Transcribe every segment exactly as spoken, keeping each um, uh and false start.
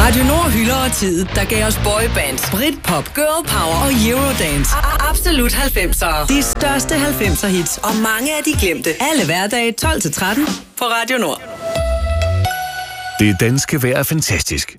Radio Nord hylder og tid, der gav os boybands, Britpop, girl power og eurodance. Absolut halvfemsere. De største halvfemser hits og mange af de glemte. Alle hverdage tolv til tretten på Radio Nord. Det danske vejr er fantastisk.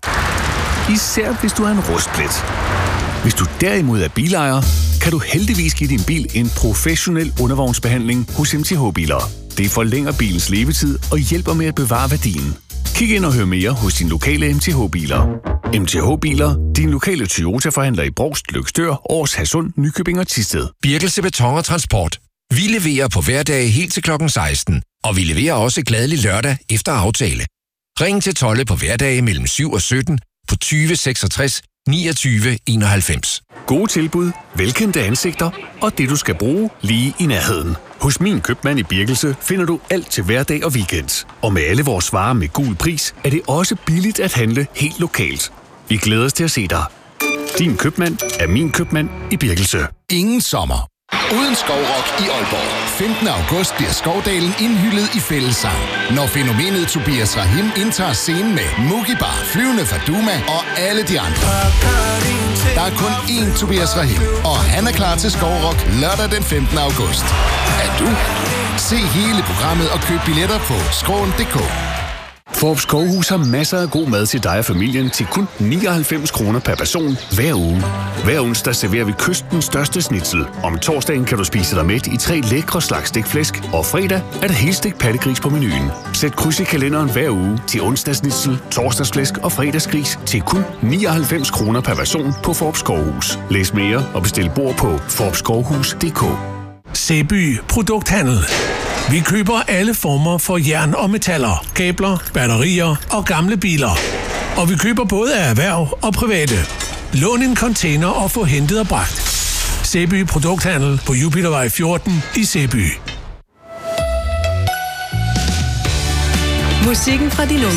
Især hvis du er en rustplet. Hvis du derimod er bilejer, kan du heldigvis give din bil en professionel undervognsbehandling hos M T H Biler. Det forlænger bilens levetid og hjælper med at bevare værdien. Kig ind og hør mere hos din lokale M T H Biler. M T H Biler, din lokale Toyota-forhandler i Brovst, Løgstør, Aars, Hadsund, Nykøbing og Thisted. Birkelse Beton og Transport. Vi leverer på hverdage helt til klokken seksten, og vi leverer også glædelig lørdag efter aftale. Ring til Tolle på hverdage mellem syv og sytten på tyve seksogtres niogtyve enoghalvfems. Gode tilbud, velkendte ansigter og det du skal bruge lige i nærheden. Hos Min Købmand i Birkelse finder du alt til hverdag og weekend. Og med alle vores varer med gul pris, er det også billigt at handle helt lokalt. Vi glæder os til at se dig. Din købmand er Min Købmand i Birkelse. Ingen sommer uden Skovrock i Aalborg. femtende august bliver Skovdalen indhyllet i fællessang, når fænomenet Tobias Rahim indtager scenen med Mugi Bar, Flyvende Faduma og alle de andre. Der er kun én Tobias Rahim, og han er klar til Skovrock lørdag den femtende august. Er du? Se hele programmet og køb billetter på skråen punktum d k. Forbes Skovhus har masser af god mad til dig og familien til kun nioghalvfems kroner per person hver uge. Hver onsdag serverer vi kystens største schnitzel. Om torsdagen kan du spise dig mæt i tre lækre slags stikflæsk, og fredag er der helstegt pattegris på menuen. Sæt kryds i kalenderen hver uge til onsdagsschnitzel, torsdagsflæsk og fredagsgris til kun nioghalvfems kroner per person på Forbes Skovhus. Læs mere og bestil bord på forbes skovhus punktum d k. Sæby Produkthandel. Vi køber alle former for jern og metaller, kabler, batterier og gamle biler. Og vi køber både af erhverv og private. Lån en container og få hentet og bragt. Sæby Produkthandel på Jupitervej fjorten i Sæby. Musikken fra din